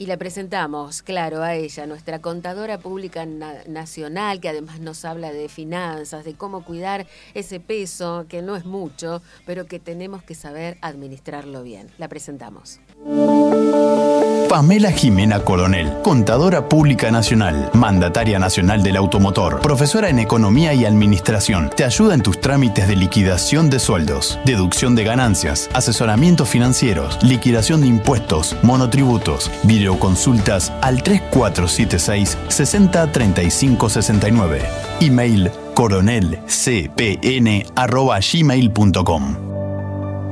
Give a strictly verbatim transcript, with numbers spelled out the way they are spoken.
la presentamos, claro, a ella, nuestra contadora pública na- nacional, que además nos habla de finanzas, de cómo cuidar ese peso, que no es mucho, pero que tenemos que saber administrarlo bien. La presentamos. Pamela Jimena Coronel, contadora pública nacional, mandataria nacional del automotor, profesora en economía y administración. Te ayuda en tus trámites de liquidación de sueldos, deducción de ganancias, asesoramientos financieros, liquidación de impuestos, monotributos, videoconsultas al tres cuatro siete seis, seis cero tres cinco seis nueve. Email coronelcpn arroba gmail punto com.